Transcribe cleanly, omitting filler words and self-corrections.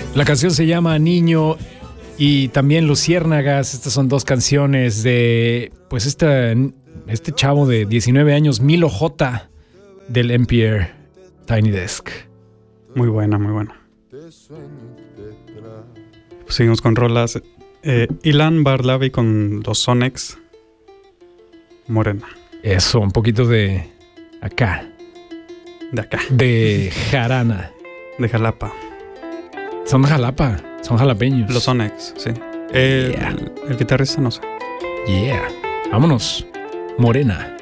La canción se llama Niño y también Luciérnagas. Estas son dos canciones de pues este chavo de 19 años, Milo J, del NPR Tiny Desk. Muy buena, muy buena. Pues seguimos con rolas. Ilan Barlavi con los Sonex. Morena. Eso, un poquito de acá. De acá. De jarana. De Jalapa. Son de Jalapa, son jalapeños. Los Sonex, sí. El guitarrista no sé. Yeah. Vámonos. Morena.